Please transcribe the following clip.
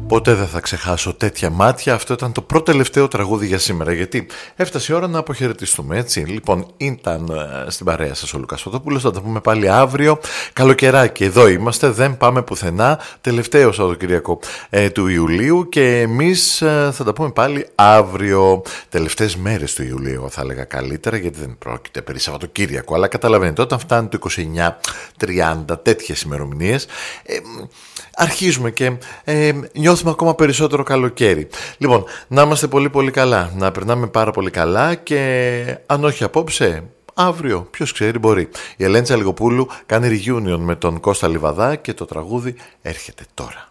Ποτέ δεν θα ξεχάσω τέτοια μάτια. Αυτό ήταν το πρώτο τελευταίο τραγούδι για σήμερα, γιατί έφτασε η ώρα να αποχαιρετιστούμε, έτσι. Λοιπόν, ήταν στην παρέα σας ο Λουκάς Φωτόπουλος. Θα τα πούμε πάλι αύριο. Καλοκαιράκι, εδώ είμαστε, δεν πάμε πουθενά. Τελευταίο Σαββατοκύριακο του Ιουλίου και εμείς θα τα πούμε πάλι αύριο. Τελευταίες μέρες του Ιουλίου, θα έλεγα καλύτερα, γιατί δεν πρόκειται περί Σαββατοκύριακο. Αλλά καταλαβαίνετε, όταν φτάνει το 29-30, τέτοιες ημερομηνίες, αρχίζουμε και νιώθουμε ακόμα περισσότερο καλοκαίρι. Λοιπόν, να είμαστε πολύ πολύ καλά, να περνάμε πάρα πολύ καλά και αν όχι απόψε, αύριο, ποιος ξέρει, μπορεί. Η Ελένη Τσαλιγοπούλου κάνει reunion με τον Κώστα Λιβαδά και το τραγούδι έρχεται τώρα.